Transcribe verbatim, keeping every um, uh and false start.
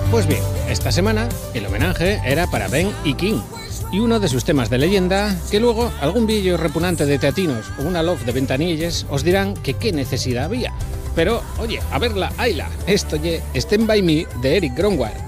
Pues bien, esta semana el homenaje era para Ben y King y uno de sus temas de leyenda que luego algún vídeo repugnante de teatinos o una love de ventanilles os dirán que qué necesidad había. Pero, oye, a verla, hayla, esto ye Stand By Me de Eric Grönwald.